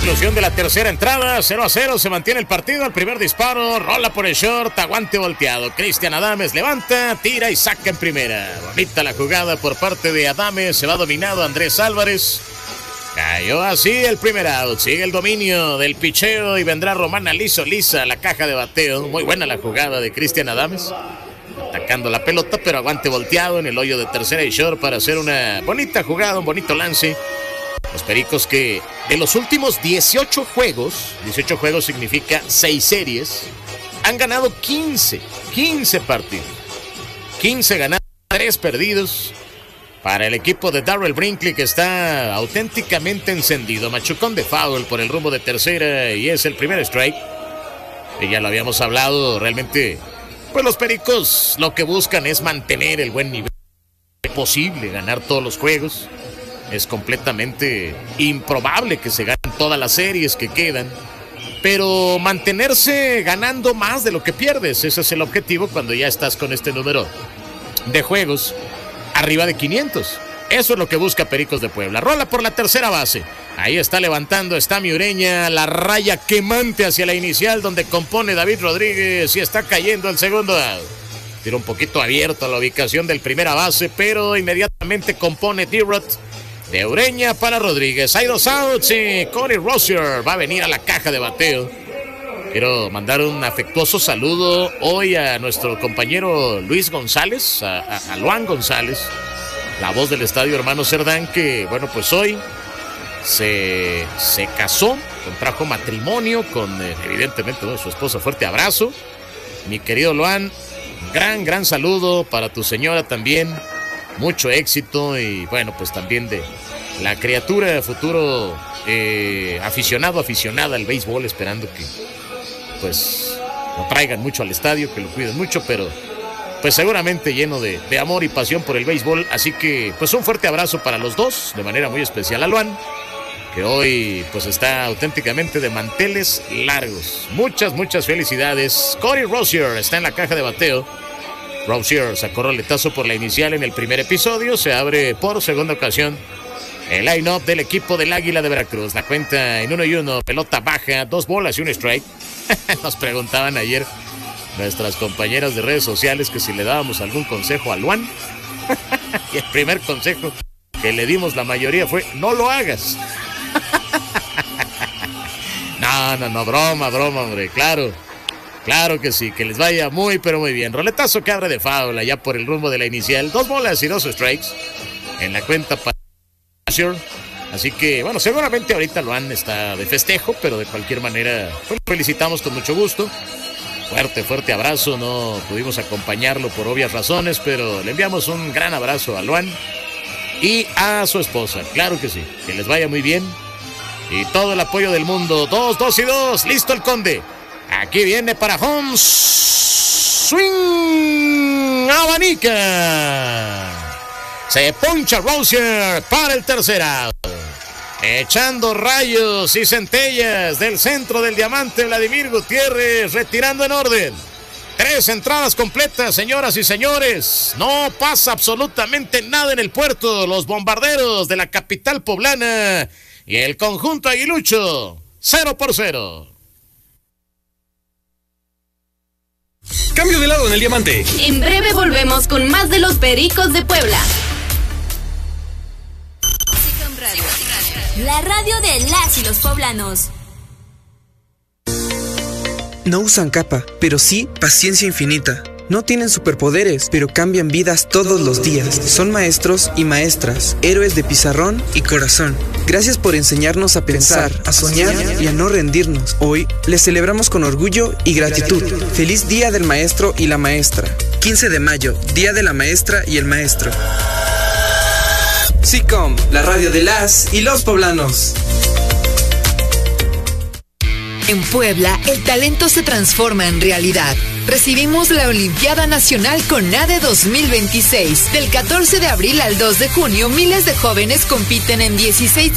conclusión de la tercera entrada, 0-0, se mantiene el partido. Al primer disparo, rola por el short, aguante volteado. Cristian Adames levanta, tira y saca en primera. Bonita la jugada por parte de Adames, se va dominado Andrés Álvarez. Cayó así el primer out, sigue el dominio del picheo y vendrá Romana lisa a la caja de bateo. Muy buena la jugada de Cristian Adames, atacando la pelota, pero aguante volteado en el hoyo de tercera y short para hacer una bonita jugada, un bonito lance. Los Pericos que de los últimos 18 juegos significa 6 series, han ganado 15 partidos. 15 ganados, 3 perdidos. Para el equipo de Darrell Brinkley, que está auténticamente encendido. Machucón de foul por el rumbo de tercera y es el primer strike. Y ya lo habíamos hablado, realmente, pues los Pericos lo que buscan es mantener el buen nivel. Es posible ganar todos los juegos. Es completamente improbable que se ganen todas las series que quedan. Pero mantenerse ganando más de lo que pierdes, ese es el objetivo cuando ya estás con este número de juegos arriba de 500. Eso es lo que busca Pericos de Puebla. Rola por la tercera base. Ahí está levantando, está Ureña, la raya quemante hacia la inicial donde compone David Rodríguez y está cayendo el segundo out. Tira un poquito abierto a la ubicación del primera base, pero inmediatamente compone D-Rod de Ureña para Rodríguez. Hay 2 outs y Cody Rozier va a venir a la caja de bateo. Quiero mandar un afectuoso saludo hoy a nuestro compañero Luis González, a Luan González, la voz del Estadio Hermano Cerdán, que bueno, pues hoy se casó, contrajo matrimonio con evidentemente su esposa. Fuerte abrazo, mi querido Luan, gran saludo para tu señora también, mucho éxito y bueno, pues también de la criatura futuro aficionada al béisbol, esperando que pues lo traigan mucho al estadio, que lo cuiden mucho, pero pues seguramente lleno de amor y pasión por el béisbol. Así que pues un fuerte abrazo para los dos, de manera muy especial a Luan, que hoy pues está auténticamente de manteles largos. Muchas felicidades. Cody Rozier está en la caja de bateo. Rozier sacó roletazo por la inicial en el primer episodio. Se abre por segunda ocasión el line-up del equipo del Águila de Veracruz. La cuenta en 1-1, pelota baja, 2 bolas y un strike. Nos preguntaban ayer nuestras compañeras de redes sociales que si le dábamos algún consejo a Luan. Y el primer consejo que le dimos la mayoría fue: no lo hagas. No, broma, hombre, claro que sí, que les vaya muy, pero muy bien. Roletazo que abre de foul allá por el rumbo de la inicial, 2 bolas y 2 strikes en la cuenta para Rozier. Así que, bueno, seguramente ahorita Luan está de festejo, pero de cualquier manera, pues, lo felicitamos con mucho gusto. Fuerte abrazo, no pudimos acompañarlo por obvias razones, pero le enviamos un gran abrazo a Luan y a su esposa. Claro que sí, que les vaya muy bien y todo el apoyo del mundo. 2 y 2, listo el Conde. Aquí viene para home, swing, abanica. Se poncha Rozier para el tercer out. Echando rayos y centellas del centro del diamante, Vladimir Gutiérrez, retirando en orden. 3 entradas completas, señoras y señores. No pasa absolutamente nada en el puerto. Los bombarderos de la capital poblana y el conjunto aguilucho, 0-0. Cambio de lado en el diamante. En breve volvemos con más de los Pericos de Puebla. La radio de las y los poblanos. No usan capa, pero sí paciencia infinita. No tienen superpoderes, pero cambian vidas todos los días. Son maestros y maestras, héroes de pizarrón y corazón. Gracias por enseñarnos a pensar, a soñar y a no rendirnos. Hoy les celebramos con orgullo y gratitud. Feliz Día del Maestro y la Maestra. 15 de mayo, Día de la Maestra y el Maestro. SICOM, la radio de las y los poblanos. En Puebla, el talento se transforma en realidad. Recibimos la Olimpiada Nacional CONADE 2026. Del 14 de abril al 2 de junio, miles de jóvenes compiten en 16